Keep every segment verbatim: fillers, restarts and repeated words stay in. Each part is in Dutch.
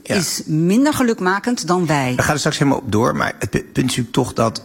ja. is minder gelukmakend dan wij. We gaan er straks helemaal op door, maar het punt is natuurlijk toch dat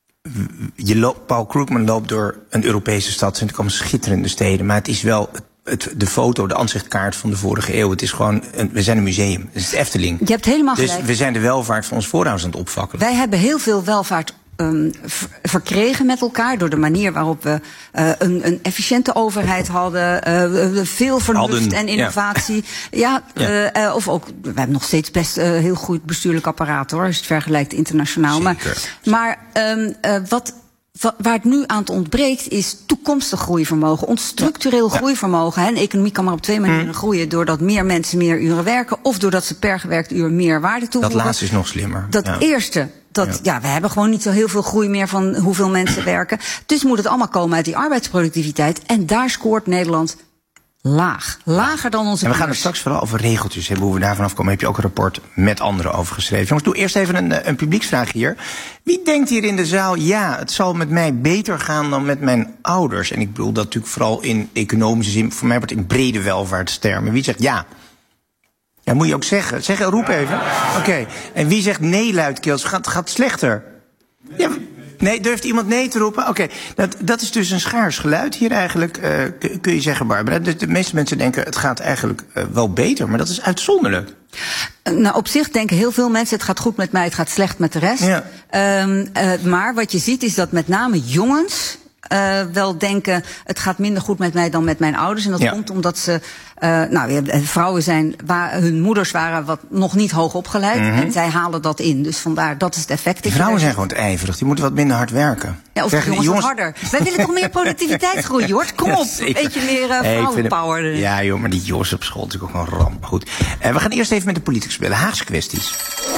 je loopt, Paul Krugman loopt door een Europese stad. Het zijn natuurlijk allemaal schitterende steden, maar het is wel het, de foto, de aanzichtkaart van de vorige eeuw. Het is gewoon, een, we zijn een museum. Het is het Efteling. Je hebt helemaal dus gelijk. we zijn de welvaart van ons voorouders aan het opvakkelen. Wij hebben heel veel welvaart Um, verkregen met elkaar door de manier waarop we uh, een, een efficiënte overheid hadden, uh, veel vernuft hadden, en innovatie. Ja, ja, ja. Uh, of ook, we hebben nog steeds best uh, heel goed bestuurlijk apparaat hoor, als je het vergelijkt internationaal. Zeker. Maar, maar um, uh, wat, wat, waar het nu aan het ontbreekt is toekomstig groeivermogen. Ons structureel ja. groeivermogen. Hè, een economie kan maar op twee manieren hmm. groeien. Doordat meer mensen meer uren werken of doordat ze per gewerkt uur meer waarde toevoegen. Dat laatste is nog slimmer. Dat ja. eerste. Dat, ja. ja, we hebben gewoon niet zo heel veel groei meer van hoeveel mensen werken. Dus moet het allemaal komen uit die arbeidsproductiviteit. En daar scoort Nederland laag. Lager dan onze En we gaan het straks vooral over regeltjes hebben, hoe we daar vanaf komen. Heb je ook een rapport met anderen over geschreven. Jongens, doe eerst even een, een publieksvraag hier. Wie denkt hier in de zaal, ja, het zal met mij beter gaan dan met mijn ouders? En ik bedoel dat natuurlijk vooral in economische zin, voor mij wordt in brede welvaartstermen. Wie zegt ja? Ja, moet je ook zeggen. Zeg, roep even. Oké. Okay. En wie zegt nee luidkeels? Het gaat, gaat slechter. Ja, nee, durft iemand nee te roepen? Oké, okay. dat, dat is dus een schaars geluid hier eigenlijk, uh, kun je zeggen, Barbara. De, de meeste mensen denken, het gaat eigenlijk uh, wel beter, maar dat is uitzonderlijk. Nou, op zich denken heel veel mensen, het gaat goed met mij, het gaat slecht met de rest. Ja. Um, uh, maar wat je ziet is dat met name jongens Uh, wel denken, het gaat minder goed met mij dan met mijn ouders. En dat ja. komt omdat ze, uh, nou, vrouwen zijn, waar, hun moeders waren wat nog niet hoog opgeleid. Mm-hmm. En zij halen dat in. Dus vandaar, dat is het effect. Die vrouwen zijn gewoon ijverig, die moeten wat minder hard werken. Ja, of Zeggen, jongens, jongens wat harder. Wij willen toch meer productiviteit groeien, Jort? Kom op, een ja, beetje meer uh, vrouwenpower. Hey, ja joh, maar die Jos op school is natuurlijk ook een ramp. Goed. Uh, we gaan eerst even met de politicus spelen. Haagse kwesties.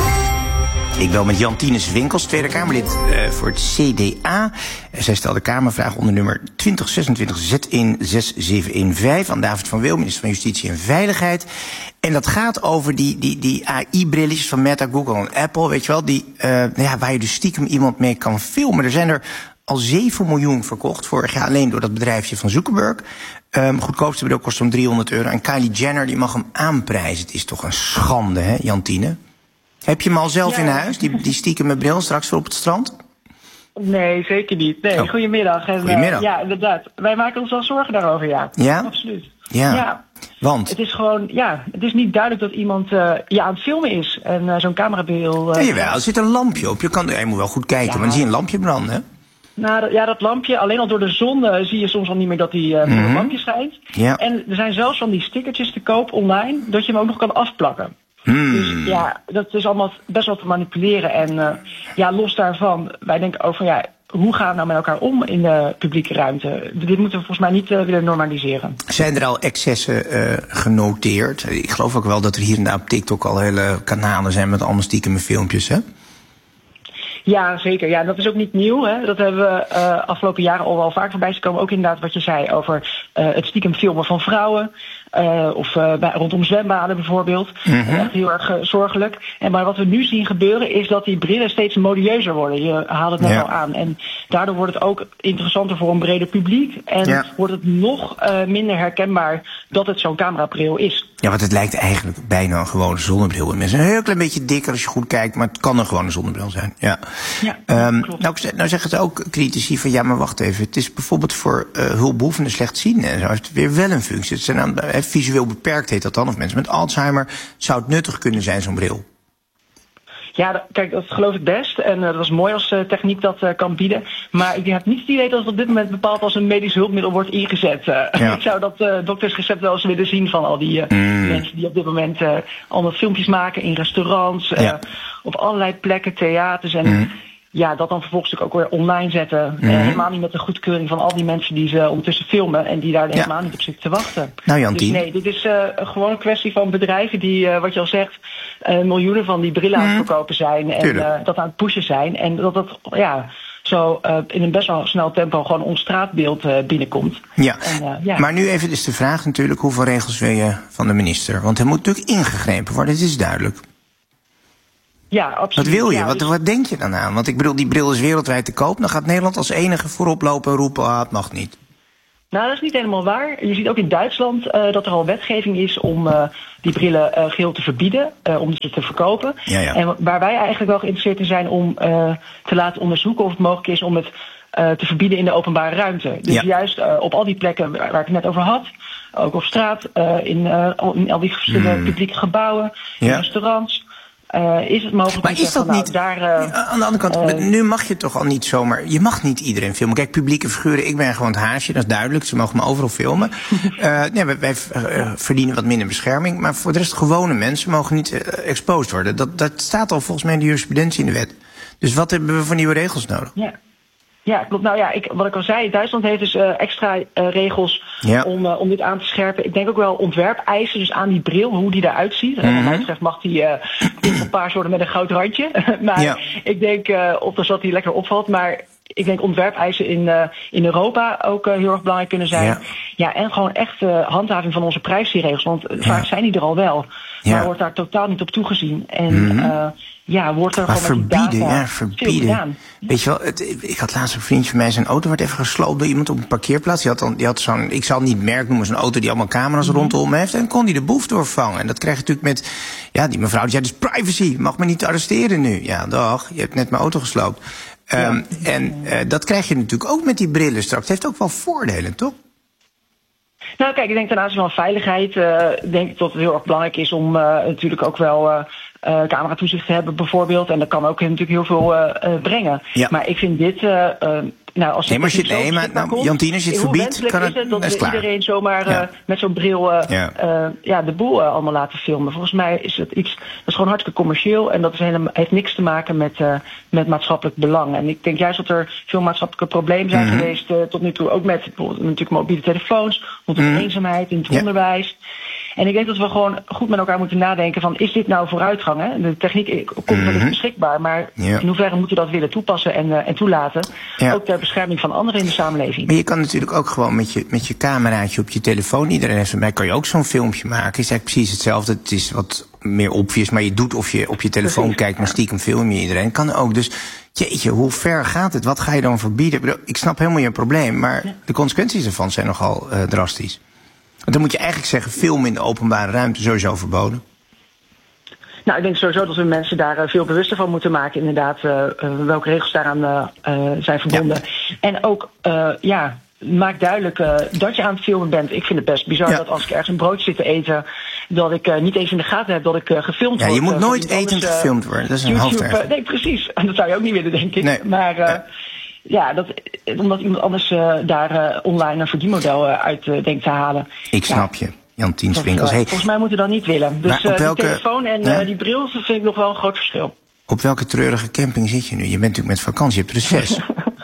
Ik bel met Jantine Winkels, Tweede Kamerlid uh, voor het C D A. Uh, zij stelde Kamervraag onder nummer twintig zesentwintig Z een zes zeven een vijf aan David van Wil, minister van Justitie en Veiligheid. En dat gaat over die, die, die A I-brilletjes van Meta, Google en Apple, weet je wel, die, uh, nou ja, waar je dus stiekem iemand mee kan filmen. Er zijn er al zeven miljoen verkocht vorig jaar alleen door dat bedrijfje van Zuckerberg. Um, goedkoopste bril kost zo'n driehonderd euro. En Kylie Jenner die mag hem aanprijzen. Het is toch een schande, hè, Jantine? Heb je hem al zelf ja. in huis, die, die stiekem met bril straks weer op het strand? Nee, zeker niet. Nee, oh. Goedemiddag. En, Goedemiddag. Uh, ja, inderdaad. Wij maken ons wel zorgen daarover, ja. Ja? Absoluut. Ja. ja. Want? Het is gewoon, ja, het is niet duidelijk dat iemand uh, ja, aan het filmen is. En uh, zo'n camerabeeld... Uh, ja, jawel, er zit een lampje op. Je, kan, je moet wel goed kijken, ja. maar dan zie je een lampje branden, hè? Nou, ja, dat lampje, alleen al door de zon uh, zie je soms al niet meer dat die uh, mm-hmm. lampje schijnt. Ja. En er zijn zelfs van die stickertjes te koop online, dat je hem ook nog kan afplakken. Hmm. Dus ja, dat is allemaal best wel te manipuleren. En uh, ja, los daarvan, wij denken over, ja, hoe gaan we nou met elkaar om in de publieke ruimte? Dit moeten we volgens mij niet uh, willen normaliseren. Zijn er al excessen uh, genoteerd? Ik geloof ook wel dat er hier en daar op TikTok al hele kanalen zijn met allemaal stiekeme filmpjes, hè? Ja, zeker. Ja, dat is ook niet nieuw. Hè. Dat hebben we uh, afgelopen jaren al wel vaak voorbij gekomen. Ook inderdaad wat je zei over uh, het stiekem filmen van vrouwen. Uh, of uh, bij, rondom zwembaden bijvoorbeeld. Mm-hmm. Echt heel erg uh, zorgelijk. En maar wat we nu zien gebeuren is dat die brillen steeds modieuzer worden. Je haalt het net ja. al aan. En daardoor wordt het ook interessanter voor een breder publiek. En ja. wordt het nog uh, minder herkenbaar dat het zo'n camerabril is. Ja, want het lijkt eigenlijk bijna een gewone zonnebril. Mensen een heel klein beetje dikker als je goed kijkt, maar het kan een gewone zonnebril zijn. Ja. Ja, um, nou, nou zeggen het ook critici van ja, maar wacht even. Het is bijvoorbeeld voor uh, hulpbehoevenden slechtzienden en zo heeft het weer wel een functie. Het zijn dan, he, visueel beperkt heet dat dan. Of mensen met Alzheimer zou het nuttig kunnen zijn, zo'n bril. Ja, kijk, dat geloof ik best. En uh, dat is mooi als uh, techniek dat uh, kan bieden. Maar ik heb niet het idee dat het op dit moment bepaald als een medisch hulpmiddel wordt ingezet. Uh, ja. Ik zou dat uh, doktersrecept wel eens willen zien van al die uh, mm. mensen die op dit moment uh, allemaal filmpjes maken in restaurants, uh, ja. op allerlei plekken, theaters en... Mm. Ja, dat dan vervolgens ook weer online zetten. Mm-hmm. Uh, helemaal niet met de goedkeuring van al die mensen die ze ondertussen filmen en die daar ja. helemaal niet op zitten te wachten. Nou, Jantien. Dus nee, dit is uh, gewoon een kwestie van bedrijven die, uh, wat je al zegt, uh, miljoenen van die brillen mm-hmm. aan het verkopen zijn en uh, dat aan het pushen zijn. En dat dat, ja, zo uh, in een best wel snel tempo gewoon ons straatbeeld uh, binnenkomt. Ja. En, uh, ja, maar nu even is de vraag natuurlijk, hoeveel regels wil je van de minister? Want er moet natuurlijk ingegrepen worden, het is duidelijk. Ja, absoluut. Wat wil je? Ja, wat, dus... wat denk je dan aan? Want ik bedoel, die bril is wereldwijd te koop. Dan gaat Nederland als enige voorop lopen en roepen, ah, het mag niet. Nou, dat is niet helemaal waar. Je ziet ook in Duitsland uh, dat er al wetgeving is om uh, die brillen uh, geheel te verbieden, uh, om ze te verkopen. Ja, ja. En waar wij eigenlijk wel geïnteresseerd in zijn om uh, te laten onderzoeken of het mogelijk is om het uh, te verbieden in de openbare ruimte. Dus ja. juist uh, op al die plekken waar ik het net over had, ook op straat, uh, in, uh, in al die verschillende mm. publieke gebouwen, in ja. restaurants. Uh, is het mogelijk maar om is zeggen, dat nou, niet, daar... Uh, aan de andere kant, uh, nu mag je toch al niet zomaar... Je mag niet iedereen filmen. Kijk, publieke figuren, ik ben gewoon het haasje, dat is duidelijk. Ze mogen me overal filmen. uh, nee, wij, wij uh, verdienen wat minder bescherming. Maar voor de rest, gewone mensen mogen niet uh, exposed worden. Dat, dat staat al volgens mij in de jurisprudentie in de wet. Dus wat hebben we voor nieuwe regels nodig? Ja. Ja, klopt. Nou ja, ik, wat ik al zei, Duitsland heeft dus uh, extra uh, regels ja. om, uh, om dit aan te scherpen. Ik denk ook wel ontwerpeisen, dus aan die bril, hoe die eruit ziet. Mm-hmm. Wat mij betreft mag die uh, een paar soorten met een goud randje. maar ja. ik denk, uh, of dus dat die lekker opvalt, maar ik denk ontwerpeisen in, uh, in Europa ook uh, heel erg belangrijk kunnen zijn. Ja, ja en gewoon echt uh, handhaving van onze privacyregels, want ja. vaak zijn die er al wel. Ja. Maar wordt daar totaal niet op toegezien. En mm-hmm. uh, ja, wordt er maar gewoon verbieden, met die data ja, verbieden. Weet je wel, het, ik had laatst een vriendje van mij, zijn auto werd even gesloopt door iemand op een parkeerplaats. Die had dan, die had zo'n, ik zal het niet merk noemen, zo'n auto die allemaal camera's mm-hmm. rondom heeft. En kon die de boef doorvangen. En dat krijg je natuurlijk met, ja, die mevrouw die zei, dus privacy, mag me niet arresteren nu. Ja, dag, je hebt net mijn auto gesloopt. Ja. Um, en uh, dat krijg je natuurlijk ook met die brillen straks. Het heeft ook wel voordelen, toch? Nou, kijk, ik denk ten aanzien van veiligheid, uh, denk ik dat het heel erg belangrijk is om uh, natuurlijk ook wel uh, uh, cameratoezicht te hebben, bijvoorbeeld. En dat kan ook natuurlijk heel veel uh, uh, brengen. Ja. Maar ik vind dit, uh, uh, nou, als nee, maar je, nee, maar nou, Jantien, als je het verbiedt, kan het, is het dat, dat is iedereen zomaar ja. uh, met zo'n bril uh, ja. Uh, ja, de boel uh, allemaal laten filmen. Volgens mij is het iets, dat is gewoon hartstikke commercieel en dat is helemaal, heeft niks te maken met, uh, met maatschappelijk belang. En ik denk juist dat er veel maatschappelijke problemen zijn mm-hmm. geweest uh, tot nu toe, ook met bijvoorbeeld natuurlijk mobiele telefoons, rondom mm-hmm. eenzaamheid in het ja. onderwijs. En ik denk dat we gewoon goed met elkaar moeten nadenken van, is dit nou vooruitgang? Hè? De techniek komt mm-hmm. wel eens beschikbaar, maar ja. in hoeverre moeten we dat willen toepassen en, uh, en toelaten? Ja. Ook ter bescherming van anderen in de samenleving. Maar je kan natuurlijk ook gewoon met je, met je cameraatje op je telefoon, iedereen heeft van mij, kan je ook zo'n filmpje maken. Het is eigenlijk precies hetzelfde, het is wat meer obvious, maar je doet of je op je telefoon precies. kijkt, maar stiekem film je iedereen. Kan ook, dus jeetje, hoe ver gaat het? Wat ga je dan verbieden? Ik snap helemaal je probleem, maar ja. de consequenties ervan zijn nogal uh, drastisch. Want dan moet je eigenlijk zeggen, film in de openbare ruimte sowieso verboden. Nou, ik denk sowieso dat we mensen daar uh, veel bewuster van moeten maken, inderdaad, uh, uh, welke regels daaraan uh, uh, zijn verbonden. Ja. En ook, uh, ja, maak duidelijk uh, dat je aan het filmen bent. Ik vind het best bizar ja. dat als ik ergens een brood zit te eten, dat ik uh, niet eens in de gaten heb dat ik uh, gefilmd ja, word. Je moet uh, nooit eten uh, gefilmd worden, dat is een hoofdregel. Uh, nee, precies. En dat zou je ook niet willen, denk ik. Nee. Maar uh, ja. Ja, dat, omdat iemand anders uh, daar uh, online een verdienmodel uh, uit uh, denkt te halen. Ik snap ja. je, Jantien Swinkels. Hey. Volgens mij moeten we dat niet willen. Dus uh, welke, die telefoon en ja? uh, die bril, dat vind ik nog wel een groot verschil. Op welke treurige camping zit je nu? Je bent natuurlijk met vakantie, je hebt er zes.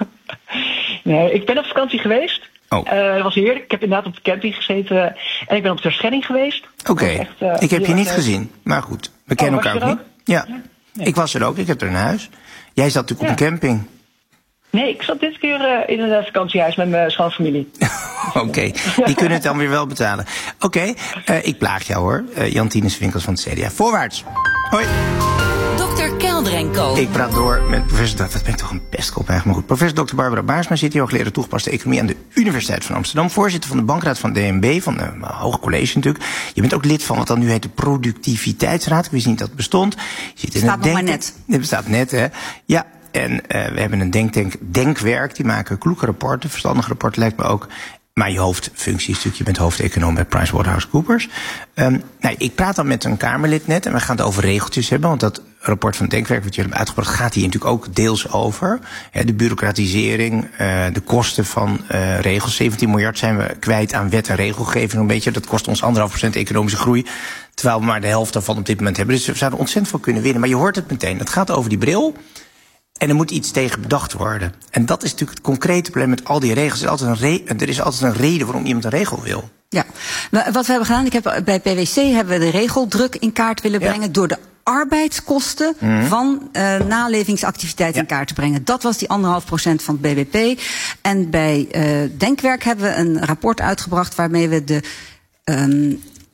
Nee, ik ben op vakantie geweest. Oh. Uh, dat was heerlijk. Ik heb inderdaad op de camping gezeten en ik ben op Terschelling geweest. Oké, okay. uh, ik heb je niet leuk. gezien, maar goed. We kennen oh, elkaar ook niet. Ja, ja? Nee. Ik was er ook, ik heb er een huis. Jij zat natuurlijk ja. op een camping. Nee, ik zat dit keer uh, in een vakantiehuis met mijn schoonfamilie. Oké, okay. Die kunnen het dan weer wel betalen. Oké, okay. uh, ik plaag jou hoor. Uh, Jantien Swinkels van het C D A. Voorwaarts. Hoi. dokter Kelder en Co. Ik praat door met professor, dat ben ik toch een pestkop eigenlijk, maar goed. Professor dokter Barbara Baarsma zit hier, hoogleraar toegepaste economie aan de Universiteit van Amsterdam. Voorzitter van de bankraad van D N B, van de uh, Hoge College natuurlijk. Je bent ook lid van wat dan nu heet de Productiviteitsraad. Ik wist niet dat het bestond. Je zit in bestaat het nog maar net. Het bestaat net, hè. Ja. En uh, we hebben een denktank Denkwerk, die maken kloeke rapporten, verstandige rapporten lijkt me ook. Maar je hoofdfunctie is natuurlijk, je bent hoofdeconoom bij PricewaterhouseCoopers. Um, nou, ik praat dan met een Kamerlid net en we gaan het over regeltjes hebben, want dat rapport van Denkwerk wat jullie hebben uitgebracht gaat hier natuurlijk ook deels over. He, de bureaucratisering, uh, de kosten van uh, regels. zeventien miljard zijn we kwijt aan wet en regelgeving een beetje. Dat kost ons anderhalf procent economische groei, terwijl we maar de helft daarvan op dit moment hebben. Dus we zouden ontzettend veel kunnen winnen. Maar je hoort het meteen, het gaat over die bril. En er moet iets tegen bedacht worden. En dat is natuurlijk het concrete probleem met al die regels. Er is altijd een, re- er is altijd een reden waarom iemand een regel wil. Ja, wat we hebben gedaan, ik heb, bij P W C hebben we de regeldruk in kaart willen brengen ja. door de arbeidskosten mm-hmm. van uh, nalevingsactiviteiten ja. in kaart te brengen. Dat was die anderhalf procent van het B B P. En bij uh, Denkwerk hebben we een rapport uitgebracht waarmee we de um,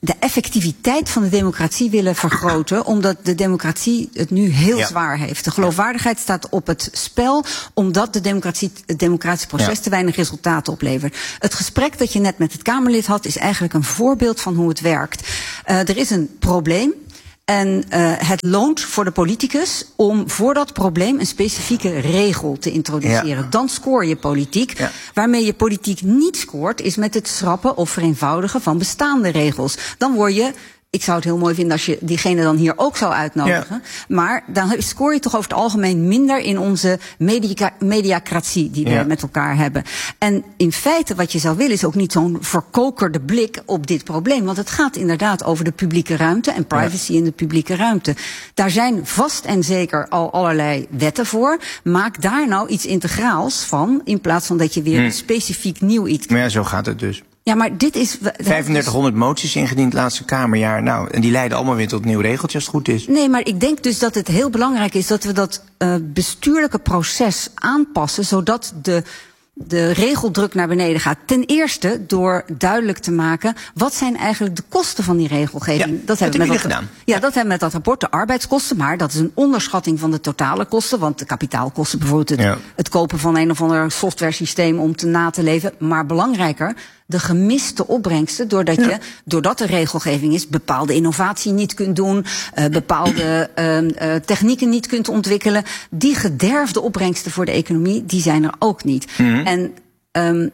de effectiviteit van de democratie willen vergroten, omdat de democratie het nu heel ja. zwaar heeft. De geloofwaardigheid staat op het spel, omdat de democratie, het democratisch proces ja. te weinig resultaten oplevert. Het gesprek dat je net met het Kamerlid had, is eigenlijk een voorbeeld van hoe het werkt. Uh, er is een probleem. En uh, het loont voor de politicus om voor dat probleem een specifieke regel te introduceren. Ja. Dan scoor je politiek. Ja. Waarmee je politiek niet scoort, is met het schrappen of vereenvoudigen van bestaande regels. Dan word je... Ik zou het heel mooi vinden als je diegene dan hier ook zou uitnodigen. Ja. Maar dan scoor je toch over het algemeen minder in onze media, mediacratie die we ja. met elkaar hebben. En in feite wat je zou willen is ook niet zo'n verkokerde blik op dit probleem. Want het gaat inderdaad over de publieke ruimte en privacy ja. in de publieke ruimte. Daar zijn vast en zeker al allerlei wetten voor. Maak daar nou iets integraals van, in plaats van dat je weer hm. een specifiek nieuw iets... Maar ja, zo gaat het dus. Ja, maar dit is... vijfendertighonderd moties ingediend laatste Kamerjaar. Nou, en die leiden allemaal weer tot nieuw regeltje als het goed is. Nee, maar ik denk dus dat het heel belangrijk is dat we dat uh, bestuurlijke proces aanpassen, zodat de... de regeldruk naar beneden gaat. Ten eerste door duidelijk te maken, wat zijn eigenlijk de kosten van die regelgeving? Ja, dat hebben we met dat, gedaan. Ja, dat hebben we met dat rapport, de arbeidskosten. Maar dat is een onderschatting van de totale kosten. Want de kapitaalkosten, bijvoorbeeld het, ja. het kopen van een of ander software-systeem om te na te leven. Maar belangrijker, de gemiste opbrengsten, doordat ja. je, doordat er regelgeving is, bepaalde innovatie niet kunt doen, uh, bepaalde uh, uh, technieken niet kunt ontwikkelen. Die gederfde opbrengsten voor de economie, die zijn er ook niet. Mm-hmm. En um,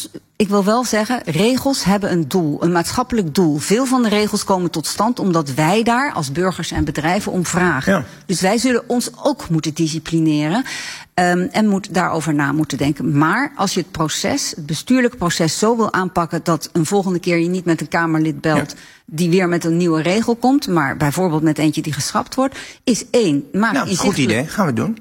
ik wil wel zeggen, regels hebben een doel, een maatschappelijk doel. Veel van de regels komen tot stand omdat wij daar als burgers en bedrijven om vragen. Ja. Dus wij zullen ons ook moeten disciplineren um, en moet daarover na moeten denken. Maar als je het proces, het bestuurlijke proces zo wil aanpakken dat een volgende keer je niet met een Kamerlid belt ja. die weer met een nieuwe regel komt, maar bijvoorbeeld met eentje die geschrapt wordt, is één. Maak nou, goed idee, gaan we doen.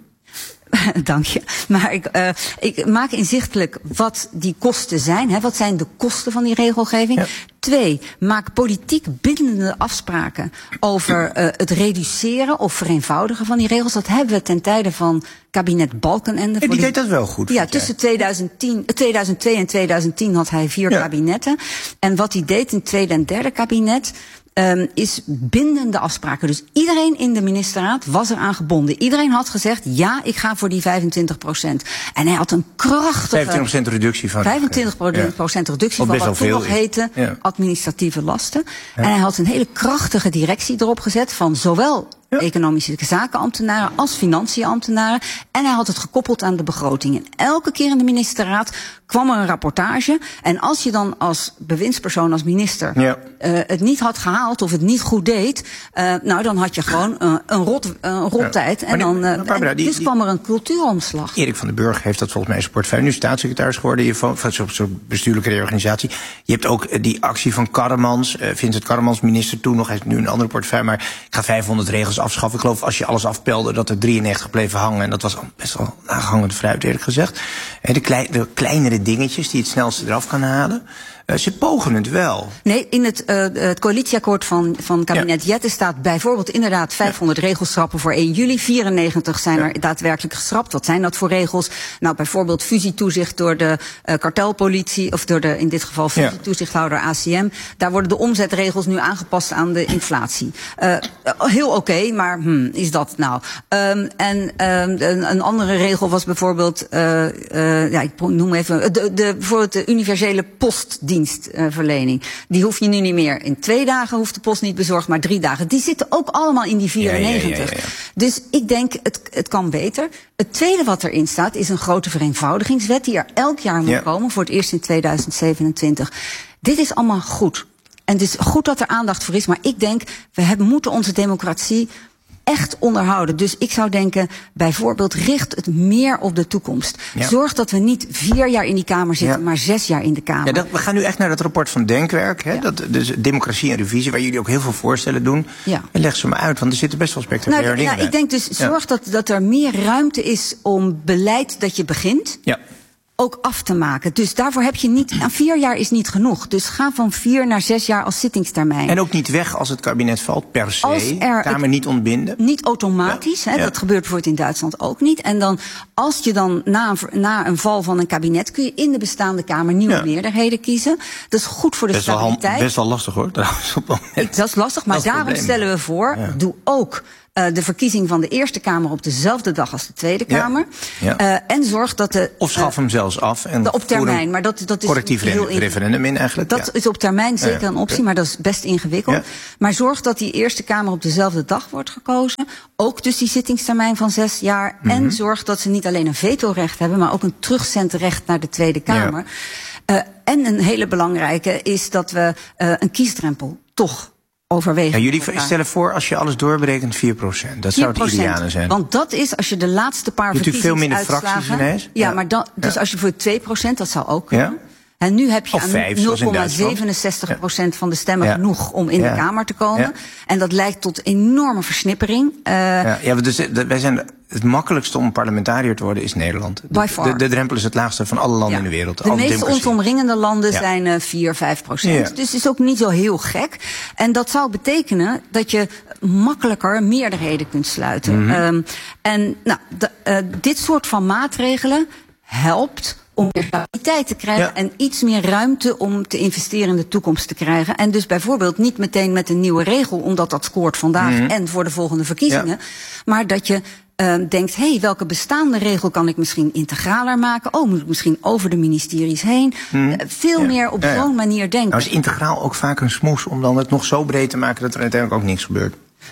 Dank je. Maar ik, uh, ik maak inzichtelijk wat die kosten zijn. Hè. Wat zijn de kosten van die regelgeving? Ja. Twee, maak politiek bindende afspraken over uh, het reduceren of vereenvoudigen van die regels. Dat hebben we ten tijde van kabinet Balkenende. En die deed dat wel goed. Ja, tussen tweeduizend tien, tweeduizend twee en tweeduizend tien had hij vier ja. kabinetten. En wat hij deed in het tweede en derde kabinet, Um, is bindende afspraken. Dus iedereen in de ministerraad was eraan gebonden. Iedereen had gezegd, ja, ik ga voor die vijfentwintig procent. En hij had een krachtige... vijfentwintig procent reductie van... vijfentwintig procent ja. reductie van wat toen nog heette ja. administratieve lasten. Ja. En hij had een hele krachtige directie erop gezet van zowel ja. economische zakenambtenaren als financiënambtenaren. En hij had het gekoppeld aan de begroting. En elke keer in de ministerraad kwam er een rapportage. En als je dan als bewindspersoon, als minister, ja. uh, het niet had gehaald of het niet goed deed, uh, nou dan had je gewoon uh, een rot, uh, een rottijd. Ja. En dan, uh, Barbara, en die, dus die, kwam er een cultuuromslag. Erik van den Burg heeft dat volgens mij in zijn portefeuille. Nu staatssecretaris geworden je van, van zo'n bestuurlijke reorganisatie. Je hebt ook uh, die actie van Karremans, uh, Vincent Karremans, minister toen nog, hij heeft nu een andere portefeuille, maar ik ga vijfhonderd regels afschaffen. Ik geloof als je alles afpelde dat er drieënnegentig bleven hangen. En dat was best wel nagehangend fruit, eerlijk gezegd. En de, klei, de kleinere dingetjes die het snelste eraf kan halen. Uh, ze pogen het wel. Nee, in het, uh, het coalitieakkoord van, van kabinet ja. Jette staat bijvoorbeeld inderdaad vijfhonderd ja. regels schrappen voor één juli. vierennegentig zijn ja. er daadwerkelijk geschrapt. Wat zijn dat voor regels? Nou, bijvoorbeeld fusietoezicht door de uh, kartelpolitie, of door de, in dit geval fusietoezichthouder A C M. Daar worden de omzetregels nu aangepast aan de inflatie. Uh, heel oké, okay, maar hmm, is dat nou? Um, en um, een, een andere regel was bijvoorbeeld, uh, uh, ja, ik noem even, de, de, bijvoorbeeld de universele postdienst. Dienstverlening. Die hoef je nu niet meer. In twee dagen hoeft de post niet bezorgd, maar drie dagen. Die zitten ook allemaal in die vierennegentig. Ja, ja, ja, ja, ja. Dus ik denk, het, het kan beter. Het tweede wat erin staat is een grote vereenvoudigingswet die er elk jaar moet ja. komen, voor het eerst in tweeduizend zevenentwintig. Dit is allemaal goed. En het is goed dat er aandacht voor is, maar ik denk, we hebben, moeten onze democratie echt onderhouden. Dus ik zou denken, bijvoorbeeld richt het meer op de toekomst. Ja. Zorg dat we niet vier jaar in die Kamer zitten, ja. maar zes jaar in de Kamer. Ja, dat, we gaan nu echt naar dat rapport van Denkwerk. Hè, ja. dat, dus democratie en revisie, waar jullie ook heel veel voorstellen doen. Ja. En leg ze maar uit, want er zitten best wel spectaculaire nou, dingen nou, Ik denk dus, zorg ja. dat, dat er meer ruimte is om beleid dat je begint. Ja. ook af te maken. Dus daarvoor heb je niet... Aan vier jaar is niet genoeg. Dus ga van vier naar zes jaar als zittingstermijn. En ook niet weg als het kabinet valt, per se. Als er Kamer niet ontbinden. Niet automatisch. Ja. Hè, ja. Dat gebeurt bijvoorbeeld in Duitsland ook niet. En dan, als je dan na een, na een val van een kabinet... kun je in de bestaande Kamer nieuwe ja. meerderheden kiezen. Dat is goed voor de best stabiliteit. Wel, best wel lastig, hoor. Trouwens, op het moment. Dat is lastig, maar daarom probleem. stellen we voor... Ja. Doe ook... Uh, de verkiezing van de Eerste Kamer op dezelfde dag als de Tweede Kamer. Ja, ja. Uh, en zorg dat de... Of schaf uh, hem zelfs af. En de, op termijn, maar dat, dat is... Correctief heel referendum in eigenlijk. Dat ja. is op termijn zeker ja, ja. een optie, maar dat is best ingewikkeld. Ja. Maar zorg dat die Eerste Kamer op dezelfde dag wordt gekozen. Ook dus die zittingstermijn van zes jaar. Mm-hmm. En zorg dat ze niet alleen een vetorecht hebben, maar ook een terugzendrecht naar de Tweede Kamer. Ja. Uh, en een hele belangrijke is dat we uh, een kiesdrempel toch... overwegen. Ja, jullie stellen voor, als je alles doorberekent, vier procent. Dat zou het ideale zijn. Want dat is, als je de laatste paar verkiezingsuitslagen... veel minder fracties ineens. Ja, ja, maar dan, dus ja. als je voor twee procent, dat zou ook kunnen. Ja. En nu heb je aan nul komma zevenenzestig procent ja. van de stemmen ja. genoeg om in ja. de Kamer te komen. Ja. En dat leidt tot enorme versnippering. Uh, ja, ja, dus wij zijn... Het makkelijkste om parlementariër te worden is Nederland. By far. De, de drempel is het laagste van alle landen ja. in de wereld. De meeste ons omringende landen ja. zijn uh, vier, vijf procent. Ja. Dus het is ook niet zo heel gek. En dat zou betekenen dat je makkelijker meerderheden kunt sluiten. Mm-hmm. Um, en nou, de, uh, dit soort van maatregelen helpt om meer stabiliteit te krijgen ja. en iets meer ruimte om te investeren in de toekomst te krijgen. En dus bijvoorbeeld niet meteen met een nieuwe regel, omdat dat scoort vandaag mm-hmm. en voor de volgende verkiezingen. Ja. Maar dat je Uh, denkt, hé, hey, welke bestaande regel kan ik misschien integraler maken? Oh, moet ik misschien over de ministeries heen? Hmm. Uh, veel ja. meer op ja, ja. zo'n manier denken. Nou is integraal ook vaak een smoes om dan het nog zo breed te maken dat er uiteindelijk ook niks gebeurt.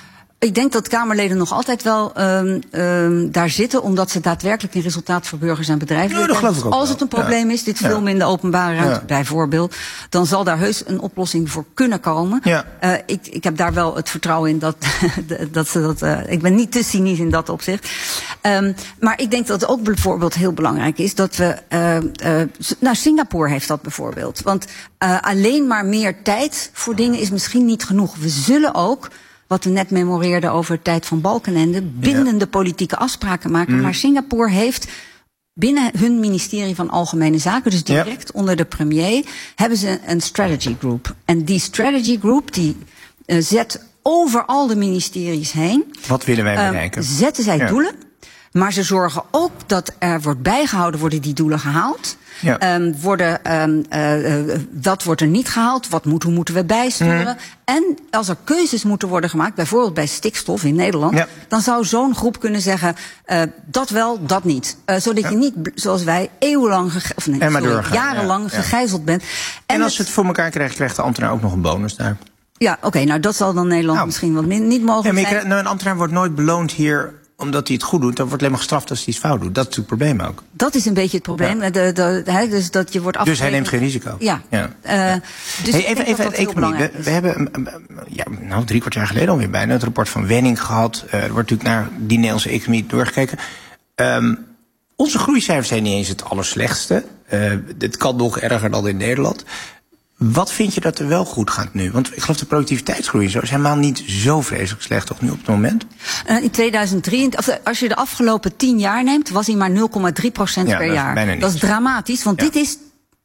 Ik denk dat Kamerleden nog altijd wel um, um, daar zitten, omdat ze daadwerkelijk een resultaat voor burgers en bedrijven ja, dat geloof ik ook Als wel. het een probleem ja. is, dit filmen ja. in de openbare ruimte ja. bijvoorbeeld, dan zal daar heus een oplossing voor kunnen komen. Ja. Uh, ik, ik heb daar wel het vertrouwen in dat, dat ze dat. Uh, ik ben niet te cynisch in dat opzicht. Um, maar ik denk dat het ook bijvoorbeeld heel belangrijk is dat we. Uh, uh, nou, Singapore heeft dat bijvoorbeeld. Want uh, alleen maar meer tijd voor dingen is misschien niet genoeg. We zullen ook, wat we net memoreerden over de tijd van Balkenende, bindende ja. politieke afspraken maken. Mm. Maar Singapore heeft binnen hun ministerie van Algemene Zaken, dus direct ja. onder de premier, hebben ze een strategy group. En die strategy group die uh, zet over al de ministeries heen. Wat willen wij bereiken? Uh, zetten zij ja. doelen. Maar ze zorgen ook dat er wordt bijgehouden, worden die doelen gehaald. Ja. Um, worden, um, uh, uh, dat wordt er niet gehaald. Wat moet, hoe moeten we bijsturen? Mm. En als er keuzes moeten worden gemaakt, bijvoorbeeld bij stikstof in Nederland, ja. dan zou zo'n groep kunnen zeggen, uh, dat wel, dat niet. Uh, zodat ja. je niet, zoals wij, eeuwenlang, gege- of nee, sorry, jarenlang ja. Ja. gegijzeld bent. En, en als ze het voor elkaar krijgen, krijgt de ambtenaar ook nog een bonus daar. Ja, oké, okay, nou dat zal dan Nederland nou, misschien wat min, niet mogelijk ja, zijn. Nou, een ambtenaar wordt nooit beloond hier omdat hij het goed doet, dan wordt alleen maar gestraft als hij iets fout doet. Dat is het probleem ook. Dat is een beetje het probleem. Ja. De, de, de, he, dus, dat je wordt dus hij neemt geen risico. Ja. ja. Uh, ja. Dus hey, even even de economie. We, we hebben ja, nou, drie kwart jaar geleden alweer bijna het rapport van Wenning gehad. Uh, er wordt natuurlijk naar die Nederlandse economie doorgekeken. Um, onze groeicijfers zijn niet eens het allerslechtste. Uh, het kan nog erger dan in Nederland. Wat vind je dat er wel goed gaat nu? Want ik geloof de productiviteitsgroei zo is helemaal niet zo vreselijk slecht, toch nu op het moment? Uh, in tweeduizend drie, of als je de afgelopen tien jaar neemt, was hij maar nul komma drie procent ja, per dat jaar. Is dat is dramatisch, want ja. dit is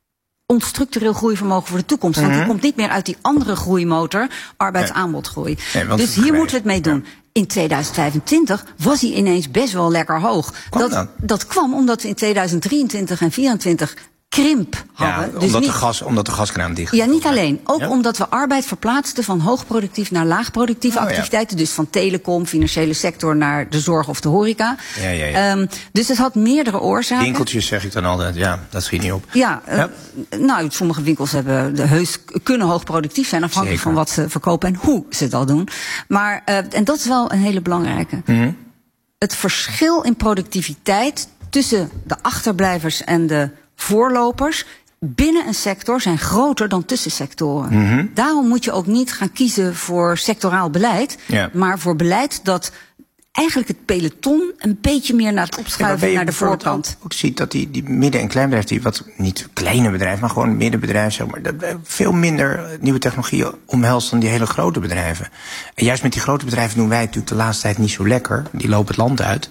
ons structureel groeivermogen voor de toekomst. Want mm-hmm. die komt niet meer uit die andere groeimotor, arbeidsaanbodgroei. Nee, dus hier moeten we het mee doen. Ja. In tweeduizend vijfentwintig was hij ineens best wel lekker hoog. Kwam dat, dat kwam omdat we in tweeduizend drieëntwintig en vierentwintig krimp hadden. Ja, dus omdat, niet, de gas, omdat de gaskraan dicht. Ja, niet alleen. Ook ja? omdat we arbeid verplaatsten van hoogproductief naar laagproductieve oh, activiteiten. Ja. Dus van telecom, financiële sector naar de zorg of de horeca. Ja, ja, ja. Um, dus het had meerdere oorzaken. Winkeltjes zeg ik dan altijd. Ja, dat schiet niet op. Ja, uh, ja. nou, sommige winkels hebben de heus, kunnen hoogproductief zijn, afhankelijk Zeker. van wat ze verkopen en hoe ze dat doen. Maar, uh, en dat is wel een hele belangrijke. Mm-hmm. Het verschil in productiviteit tussen de achterblijvers en de voorlopers binnen een sector zijn groter dan tussen sectoren. Mm-hmm. Daarom moet je ook niet gaan kiezen voor sectoraal beleid, ja. maar voor beleid dat eigenlijk het peloton een beetje meer naar het opschuiven ja, naar de voorkant. Ook, ook ziet dat die, die midden- en kleinbedrijven, die wat niet kleine bedrijven, maar gewoon middenbedrijven, zeg maar, dat veel minder nieuwe technologieën omhelst dan die hele grote bedrijven. En juist met die grote bedrijven doen wij natuurlijk de laatste tijd niet zo lekker. Die lopen het land uit.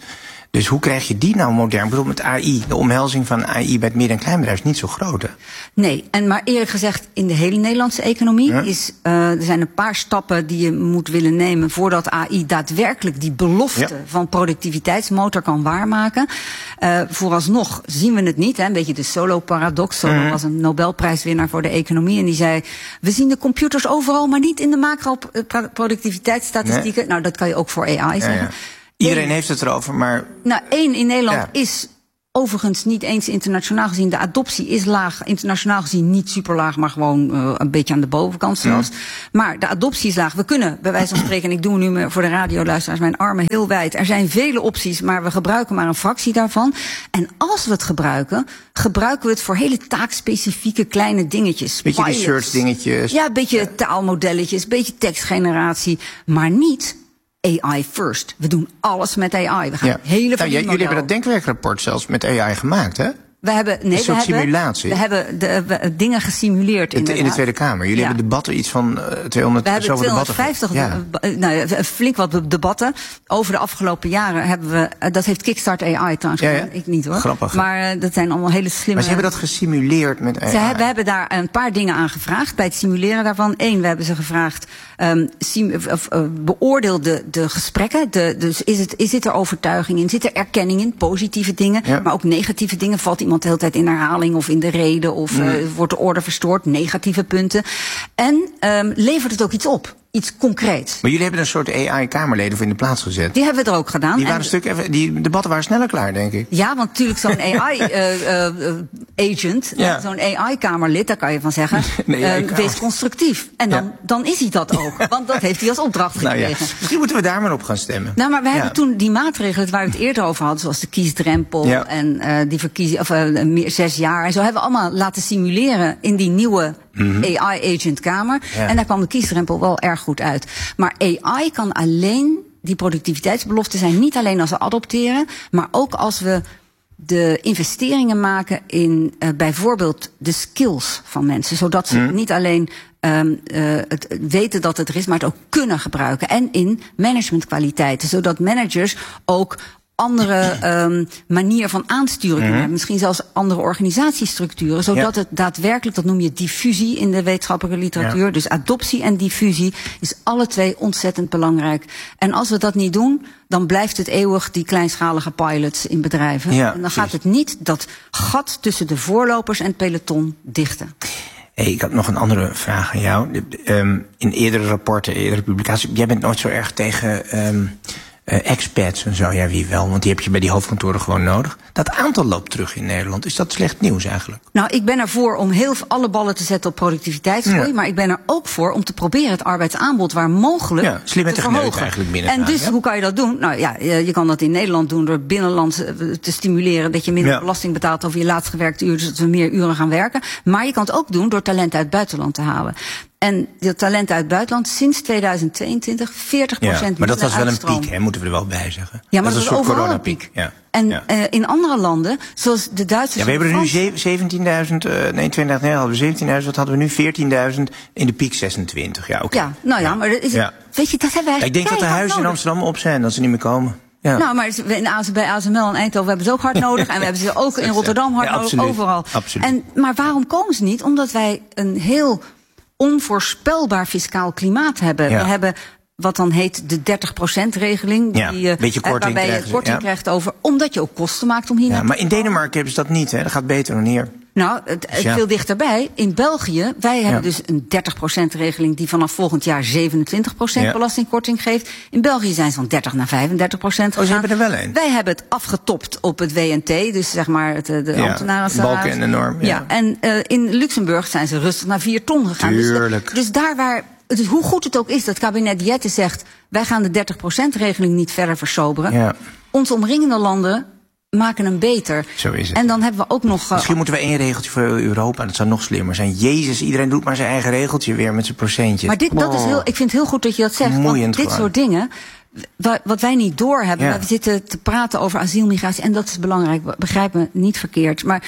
Dus hoe krijg je die nou modern? Ik bedoel, met A I, de omhelzing van A I bij het midden- en kleinbedrijf is niet zo groot, hè? Nee, en maar eerlijk gezegd, in de hele Nederlandse economie ja. is, uh, er zijn een paar stappen die je moet willen nemen voordat A I daadwerkelijk die belofte ja. van productiviteitsmotor kan waarmaken. Uh, vooralsnog zien we het niet, hè? Een beetje de Solow-paradox. Solow mm. was een Nobelprijswinnaar voor de economie en die zei, we zien de computers overal, maar niet in de macro-productiviteitsstatistieken. Nee. Nou, dat kan je ook voor A I zeggen. Ja, ja. Iedereen Eén, heeft het erover, maar... Nou, één, in Nederland ja. is overigens niet eens internationaal gezien. De adoptie is laag, internationaal gezien niet super laag, maar gewoon uh, een beetje aan de bovenkant zelfs. Ja. Maar de adoptie is laag. We kunnen, bij wijze van spreken, en ik doe nu voor de radioluisteraars mijn armen heel wijd. Er zijn vele opties, maar we gebruiken maar een fractie daarvan. En als we het gebruiken, gebruiken we het voor hele taakspecifieke kleine dingetjes. Beetje research dingetjes. Ja, een beetje ja. taalmodelletjes, een beetje tekstgeneratie, maar niet A I first. We doen alles met A I. We gaan ja. hele nou, Jullie hebben dat denkwerkrapport zelfs met A I gemaakt, hè? We hebben, nee, een soort we simulatie. Hebben, we hebben de, we, dingen gesimuleerd in, in de Tweede Kamer. Jullie ja. hebben debatten, iets van uh, tweehonderd, we hebben tweehonderdvijftig ja. nou, flink wat debatten. Over de afgelopen jaren hebben we, uh, dat heeft Kickstart A I trouwens ja, ja. gedaan. Ik niet hoor. Grappig. Maar uh, dat zijn allemaal hele slimme... Maar ze hebben dat gesimuleerd met A I. Ze hebben, we hebben daar een paar dingen aan gevraagd bij het simuleren daarvan. Eén, we hebben ze gevraagd, um, sim, uh, uh, beoordeel de, de gesprekken. De, dus is, het, is zit er overtuiging in? Zit er erkenning in? Positieve dingen, ja. maar ook negatieve dingen. Valt iemand de hele tijd in herhaling of in de reden of uh, wordt de orde verstoord, negatieve punten. En um, levert het ook iets op? Iets concreets. Maar jullie hebben een soort A I-kamerleden voor in de plaats gezet. Die hebben we er ook gedaan. Die, waren en, een stuk even, die debatten waren sneller klaar, denk ik. Ja, want natuurlijk zo'n A I-agent, uh, uh, ja. zo'n A I-kamerlid, daar kan je van zeggen, nee, uh, wees constructief. En dan, ja. dan is hij dat ook, want dat heeft hij als opdracht gekregen. Nou ja. Misschien moeten we daar maar op gaan stemmen. Nou, maar we ja. hebben toen die maatregelen waar we het eerder over hadden, zoals de kiesdrempel ja. en uh, die verkiezing, of uh, meer, zes jaar en zo, hebben we allemaal laten simuleren in die nieuwe Mm-hmm. A I-agentkamer. Ja. En daar kwam de kiesdrempel wel erg goed uit. Maar A I kan alleen, die productiviteitsbeloften zijn niet alleen als we adopteren, maar ook als we de investeringen maken in uh, bijvoorbeeld de skills van mensen. Zodat ze mm. niet alleen um, uh, het weten dat het er is, maar het ook kunnen gebruiken. En in managementkwaliteiten. Zodat managers ook andere um, manier van aansturen kunnen hebben. Misschien zelfs andere organisatiestructuren. Zodat ja. het daadwerkelijk, dat noem je diffusie in de wetenschappelijke literatuur. Ja. Dus adoptie en diffusie is alle twee ontzettend belangrijk. En als we dat niet doen, dan blijft het eeuwig die kleinschalige pilots in bedrijven. Ja, en dan precies. gaat het niet dat gat tussen de voorlopers en het peloton dichten. Hey, ik had nog een andere vraag aan jou. Um, in eerdere rapporten, eerdere publicaties, jij bent nooit zo erg tegen Um, Uh, expats en zo, ja wie wel, want die heb je bij die hoofdkantoren gewoon nodig. Dat aantal loopt terug in Nederland. Is dat slecht nieuws eigenlijk? Nou, ik ben ervoor om heel alle ballen te zetten op productiviteitsgroei, ja. maar ik ben er ook voor om te proberen het arbeidsaanbod waar mogelijk ja, slimme te verhogen. Eigenlijk binnen en dus ja? hoe kan je dat doen? Nou ja, je kan dat in Nederland doen door binnenland te stimuleren dat je minder ja. belasting betaalt over je laatst gewerkte uur, dus dat we meer uren gaan werken. Maar je kan het ook doen door talent uit het buitenland te halen. En dat talent uit het buitenland sinds tweeduizend tweeëntwintig veertig procent ja, maar dat was wel uitstroom. een piek, hè, moeten we er wel bij zeggen. Ja, maar dat, dat is overal een piek. Ja. En ja. uh, in andere landen, zoals de Duitsers... Ja, we hebben er nu zeventienduizend, uh, nee, tweeëntwintig, nee, hadden we zeventienduizend, wat hadden we nu? veertienduizend, in de piek zesentwintig. Ja, oké. Okay. Ja, nou ja, maar dat is, ja. weet je, dat hebben wij. Ja, ik denk dat de huizen nodig. in Amsterdam op zijn, dat ze niet meer komen. Ja. Nou, maar bij A S M L en Eindhoven hebben ze ook hard nodig. En we hebben ze ook in Rotterdam hard ja, nodig, absoluut. overal. Absoluut. En, maar waarom komen ze niet? Omdat wij een heel onvoorspelbaar fiscaal klimaat hebben. Ja. We hebben wat dan heet de dertig procent regeling. Ja, die, beetje korting waarbij je korting ja. krijgt over, omdat je ook kosten maakt om hier ja, maar in Denemarken hebben ze dat niet, hè? Dat gaat beter dan hier. Nou, het, het ja. veel dichterbij. In België, wij hebben ja. dus een dertig procent regeling die vanaf volgend jaar zevenentwintig procent ja. belastingkorting geeft. In België zijn ze van dertig naar vijfendertig procent gegaan. Oh, ze hebben er wel een. Wij hebben het afgetopt op het W N T, dus zeg maar het, de ja, ambtenarensalaris. Balken en de norm. Ja, ja en uh, in Luxemburg zijn ze rustig naar vier ton gegaan. Tuurlijk. Dus, dus daar waar, dus hoe goed het ook is dat kabinet Jette zegt, wij gaan de dertig procent regeling niet verder versoberen. Ja. Onze omringende landen maken hem beter. Zo is het. En dan hebben we ook nog... Uh, Misschien moeten we één regeltje voor Europa. Dat zou nog slimmer zijn. Jezus, iedereen doet maar zijn eigen regeltje weer met zijn procentjes. Maar dit, dat is heel, ik vind het heel goed dat je dat zegt. Moeiend want dit gewoon. soort dingen, wat wij niet doorhebben... Ja. We zitten te praten over asielmigratie. En dat is belangrijk, begrijp me niet verkeerd. Maar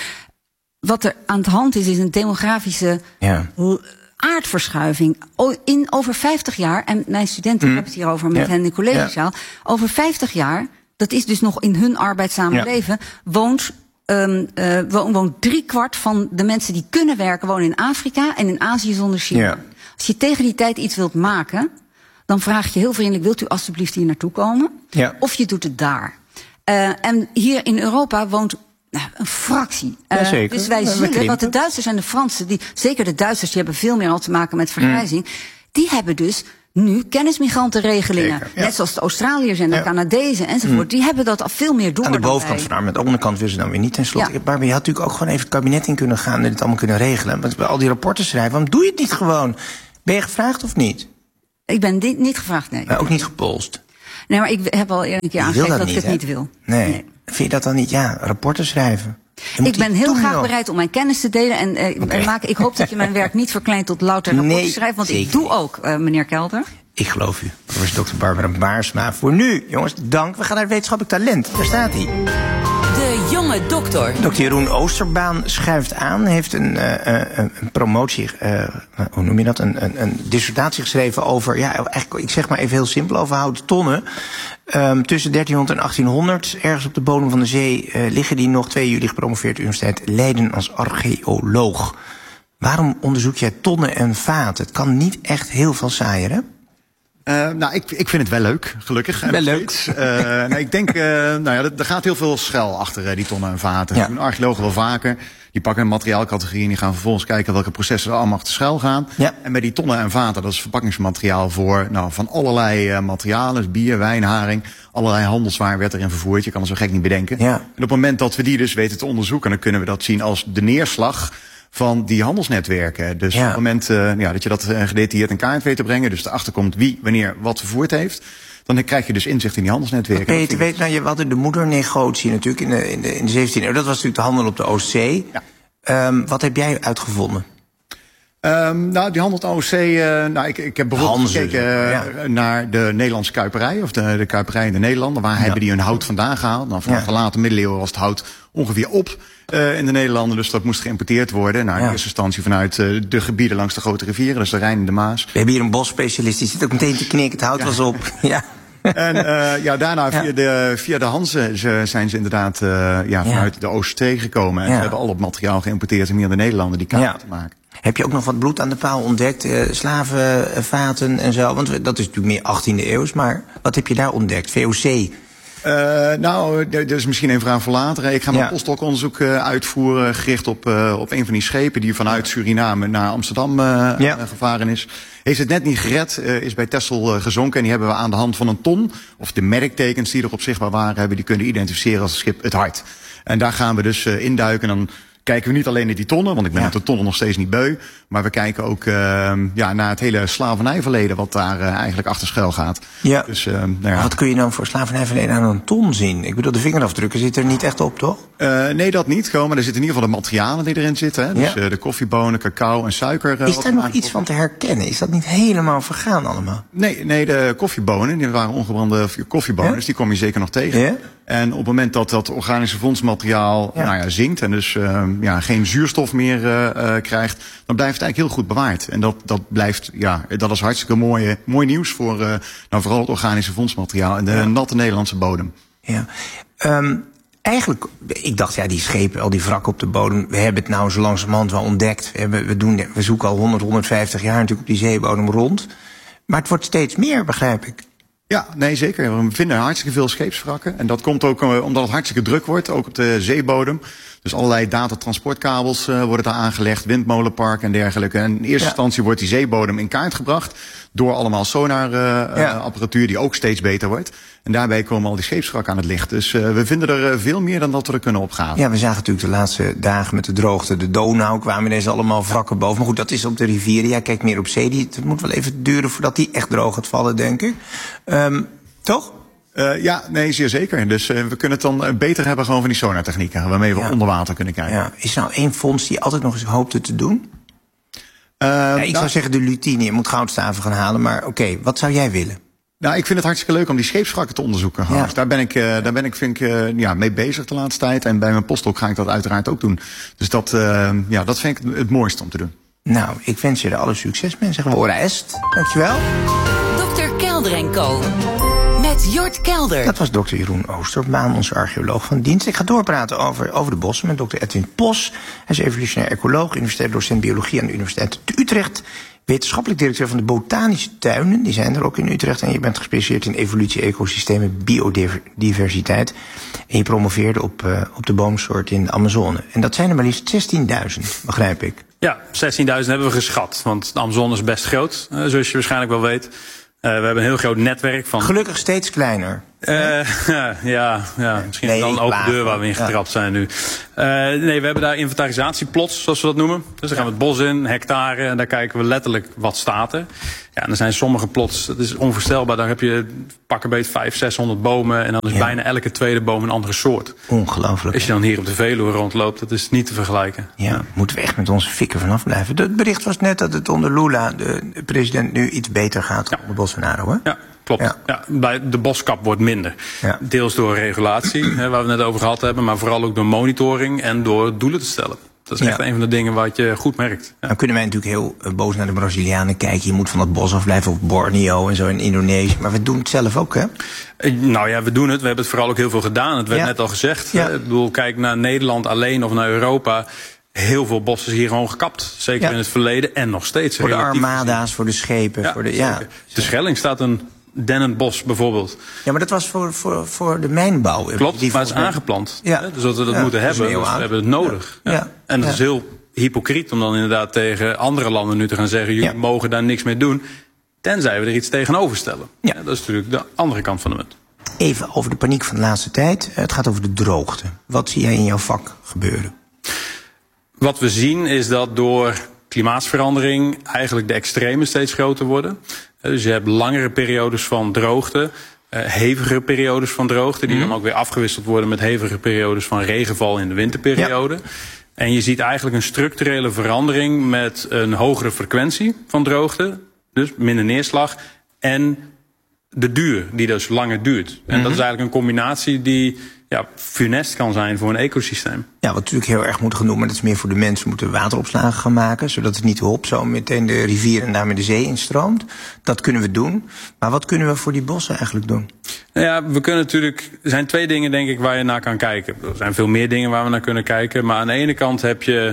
wat er aan de hand is, is een demografische... Ja. aardverschuiving. In over vijftig jaar, en mijn studenten mm. hebben het hierover met ja. hen in de collegezaal. Ja. Over vijftig jaar dat is dus nog in hun arbeidszame ja. leven, woont... Um, uh, woont drie kwart van de mensen die kunnen werken wonen in Afrika en in Azië zonder China. Ja. Als je tegen die tijd iets wilt maken, dan vraag je heel vriendelijk, wilt u alstublieft hier naartoe komen? Ja. Of je doet het daar. Uh, en hier in Europa woont nou, een fractie. Uh, ja, zeker. Dus wij zullen, want de Duitsers en de Fransen, die, zeker de Duitsers, die hebben veel meer al te maken met vergrijzing, mm. die hebben dus nu kennismigrantenregelingen. Zeker, ja. Net zoals de Australiërs en de ja. Canadezen enzovoort. Mm. Die hebben dat al veel meer door. Aan de bovenkant van aan de onderkant willen ze dan weer niet. Ten slotte, ja. Barbara, je had natuurlijk ook gewoon even het kabinet in kunnen gaan en het allemaal kunnen regelen. Want bij al die rapporten schrijven, waarom doe je het niet gewoon? Ben je gevraagd of niet? Ik ben dit niet gevraagd, nee. Maar ook niet gepolst? Nee, maar ik heb al eerder een keer aangegeven dat, dat ik het hè? niet wil. Nee. nee. Vind je dat dan niet? Ja, rapporten schrijven. Ik ben heel graag nog. bereid om mijn kennis te delen. En uh, okay. maken, ik hoop dat je mijn werk niet verkleint tot louter rapporten nee, schrijven. Want ik doe ook, uh, meneer Kelder. Ik geloof u. Professor dokter Barbara Baarsma. Voor nu, jongens, dank. We gaan naar het wetenschappelijk talent. Daar staat hij. De jonge dokter. Dokter Jeroen Oosterbaan schuift aan. Heeft een, uh, een promotie, uh, hoe noem je dat? Een, een, een dissertatie geschreven over, ja, eigenlijk, ik zeg maar even heel simpel, over houten tonnen. Um, tussen dertienhonderd en achttienhonderd, ergens op de bodem van de zee, uh, liggen die nog. twee juli gepromoveerd Universiteit Leiden als archeoloog. Waarom onderzoek jij tonnen en vaten? Het kan niet echt heel veel saaier, hè? Uh, nou, ik, ik vind het wel leuk, gelukkig. Wel leuk. Uh, nou, ik denk, uh, nou ja, er gaat heel veel schel achter uh, die tonnen en vaten. Ja. Archeologen wel vaker. Die pakken een materiaalcategorie en die gaan vervolgens kijken welke processen er allemaal achter schuil gaan. Ja. En bij die tonnen en vaten, dat is verpakkingsmateriaal voor, nou, van allerlei uh, materialen. Dus bier, wijn, haring. Allerlei handelswaar werd erin vervoerd. Je kan het zo gek niet bedenken. Ja. En op het moment dat we die dus weten te onderzoeken, dan kunnen we dat zien als de neerslag van die handelsnetwerken. Dus ja. op het moment uh, ja, dat je dat uh, gedetailleerd in kaart weet te brengen, dus erachter komt wie, wanneer, wat vervoerd heeft, dan krijg je dus inzicht in die handelsnetwerken. Peter, weet, nou, je hadden de moedernegotie natuurlijk in de, in de, in de zeventiende eeuw. Dat was natuurlijk de handel op de Oostzee. Ja. Um, wat heb jij uitgevonden? Um, nou, die handel op de Oostzee, uh, nou, ik, ik heb bijvoorbeeld Hanzen, gekeken uh, ja. naar de Nederlandse kuiperij, of de, de kuiperij in de Nederlanden. Waar ja. hebben die hun hout vandaan gehaald? Nou, vanaf ja. de late middeleeuwen was het hout ongeveer op uh, in de Nederlanden, dus dat moest geïmporteerd worden. Nou, in ja. eerste instantie vanuit uh, de gebieden langs de grote rivieren, dus de Rijn en de Maas. We hebben hier een bosspecialist, die zit ook meteen te knikken, het hout ja. was op. Ja. En uh, ja, daarna ja. via de, via de Hanzen zijn ze inderdaad uh, ja, vanuit ja. de Oostzee gekomen. En ja. ze hebben al het materiaal geïmporteerd om hier in de Nederlanden die kaart ja. te maken. Heb je ook nog wat bloed aan de paal ontdekt? Uh, slavenvaten en zo? Want dat is natuurlijk meer achttiende eeuws. Maar wat heb je daar ontdekt? V O C? Uh, nou, dat is misschien een vraag voor later. Ik ga mijn ja. postdoc-onderzoek uh, uitvoeren, gericht op, uh, op een van die schepen die vanuit Suriname naar Amsterdam uh, ja. uh, gevaren is. Heeft het net niet gered, uh, is bij Texel uh, gezonken. En die hebben we aan de hand van een ton, of de merktekens die erop zichtbaar waren, hebben die kunnen identificeren als het schip Het Hart. En daar gaan we dus uh, induiken en dan kijken we niet alleen naar die tonnen, want ik ben ja. met de tonnen nog steeds niet beu. Maar we kijken ook uh, ja, naar het hele slavernijverleden wat daar uh, eigenlijk achter schuil gaat. Ja. Dus, uh, nou ja. Wat kun je dan voor slavernijverleden aan een ton zien? Ik bedoel, de vingerafdrukken zitten er niet echt op, toch? Uh, nee, dat niet. Gewoon, maar er zitten in ieder geval de materialen die erin zitten. Hè? Dus ja. uh, de koffiebonen, cacao en suiker. Uh, is daar nog iets van te herkennen? Is dat niet helemaal vergaan allemaal? Nee, nee, de koffiebonen, die waren ongebrande koffiebonen, ja? Dus die kom je zeker nog tegen. Ja? En op het moment dat dat organische vondsmateriaal ja. Nou ja, zinkt en dus uh, ja, geen zuurstof meer uh, uh, krijgt, dan blijft het eigenlijk heel goed bewaard. En dat, dat blijft, ja, dat is hartstikke mooi, mooi nieuws voor uh, nou, vooral het organische vondsmateriaal en de ja. natte Nederlandse bodem. Ja. Um, eigenlijk, ik dacht, ja, die schepen, al die wrakken op de bodem, we hebben het nou zo langzamerhand wel ontdekt. We, hebben, we, doen, we zoeken al honderd, honderdvijftig jaar natuurlijk op die zeebodem rond. Maar het wordt steeds meer, begrijp ik. Ja, nee, zeker. We vinden hartstikke veel scheepswrakken. En dat komt ook uh, omdat het hartstikke druk wordt, ook op de zeebodem. Dus allerlei datatransportkabels uh, worden daar aangelegd, windmolenpark en dergelijke. En in eerste ja. instantie wordt die zeebodem in kaart gebracht door allemaal sonarapparatuur uh, ja. die ook steeds beter wordt. En daarbij komen al die scheepswrakken aan het licht. Dus uh, we vinden er uh, veel meer dan dat we er kunnen opgaan. Ja, we zagen natuurlijk de laatste dagen met de droogte, de Donau, kwamen ineens allemaal wrakken boven. Maar goed, dat is op de rivieren. Ja, kijk meer op zee. Die, het moet wel even duren voordat die echt droog gaat vallen, denk ik. Um, toch? Uh, ja, nee, zeer zeker. Dus uh, we kunnen het dan uh, beter hebben gewoon van die sonartechnieken, waarmee we ja. onder water kunnen kijken. Ja. Is er nou één fonds die je altijd nog eens hoopte te doen? Uh, ja, ik nou, zou zeggen de lutine, je moet goudstaven gaan halen. Maar oké, okay, wat zou jij willen? Nou, ik vind het hartstikke leuk om die scheepswrakken te onderzoeken. Ja. Dus daar ben ik, uh, daar ben ik, vind ik uh, ja, mee bezig de laatste tijd. En bij mijn postdoc ga ik dat uiteraard ook doen. Dus dat, uh, ja, dat vind ik het, het mooiste om te doen. Nou, ik wens je er alle succes mee. Zeg maar, Est. Dankjewel. dokter Kelder en Co. Met met Jort Kelder. Dat was dokter Jeroen Oosterbaan, onze archeoloog van dienst. Ik ga doorpraten over, over de bossen met dokter Edwin Pos. Hij is evolutionair ecoloog, universitair docent biologie aan de Universiteit te Utrecht. Wetenschappelijk directeur van de botanische tuinen, die zijn er ook in Utrecht. En je bent gespecialiseerd in evolutie, ecosystemen, biodiversiteit. En je promoveerde op, uh, op de boomsoort in de Amazone. En dat zijn er maar liefst zestienduizend, begrijp ik. Ja, zestienduizend hebben we geschat. Want de Amazone is best groot, uh, zoals je waarschijnlijk wel weet. Uh, we hebben een heel groot netwerk van... Gelukkig steeds kleiner. Uh, ja, ja, misschien nee, dan een open deur waar we in getrapt ja. zijn nu. Uh, nee, we hebben daar inventarisatieplots, zoals we dat noemen. Dus dan gaan we het bos in, hectare, en daar kijken we letterlijk wat staat er. Ja, en er zijn sommige plots, dat is onvoorstelbaar, daar heb je pak een beetje vijfhonderd, zeshonderd bomen en dan is ja. bijna elke tweede boom een andere soort. Ongelooflijk. Als je dan hier op de Veluwe rondloopt, dat is niet te vergelijken. Ja, ja. Moeten we echt met onze fikken vanaf blijven. Het bericht was net dat het onder Lula, de president, nu iets beter gaat ja. onder Bolsonaro, hè? Ja. Klopt. Ja. Ja, bij de boskap wordt minder. Ja. Deels door regulatie, hè, waar we het net over gehad hebben, maar vooral ook door monitoring en door doelen te stellen. Dat is echt ja. een van de dingen wat je goed merkt. Ja. Dan kunnen wij natuurlijk heel boos naar de Brazilianen kijken. Je moet van dat bos afblijven, of Borneo en zo in Indonesië. Maar we doen het zelf ook, hè? Nou ja, we doen het. We hebben het vooral ook heel veel gedaan. Het werd ja. net al gezegd. Ja. Ik bedoel, kijk naar Nederland alleen of naar Europa. Heel veel bossen is hier gewoon gekapt. Zeker ja. in het verleden en nog steeds. Voor de armada's, gezien. Voor de schepen. Ja, voor de, ja. de Schelling staat een dennenbos bijvoorbeeld. Ja, maar dat was voor, voor, voor de mijnbouw. Klopt, die maar het is aangeplant. Ja. Hè? Dus dat we dat ja, moeten hebben, dus we hebben het nodig. Ja. Ja. Ja. En dat ja. is heel hypocriet om dan inderdaad tegen andere landen nu te gaan zeggen... jullie ja. mogen daar niks mee doen, tenzij we er iets tegenover stellen. Ja. Ja, dat is natuurlijk de andere kant van de munt. Even over de paniek van de laatste tijd. Het gaat over de droogte. Wat zie jij in jouw vak gebeuren? Wat we zien is dat door klimaatsverandering eigenlijk de extremen steeds groter worden. Dus je hebt langere periodes van droogte, uh, hevige periodes van droogte... die mm. dan ook weer afgewisseld worden met hevige periodes van regenval in de winterperiode. Ja. En je ziet eigenlijk een structurele verandering met een hogere frequentie van droogte, dus minder neerslag, en de duur, die dus langer duurt. En mm-hmm. dat is eigenlijk een combinatie die ja, funest kan zijn voor een ecosysteem. Ja, wat natuurlijk heel erg moet gaan doen, maar dat is meer voor de mensen, moeten wateropslagen gaan maken, zodat het niet hop zo meteen de rivier en daarmee de zee instroomt. Dat kunnen we doen. Maar wat kunnen we voor die bossen eigenlijk doen? Nou ja, we kunnen natuurlijk, er zijn twee dingen denk ik waar je naar kan kijken. Er zijn veel meer dingen waar we naar kunnen kijken. Maar aan de ene kant heb je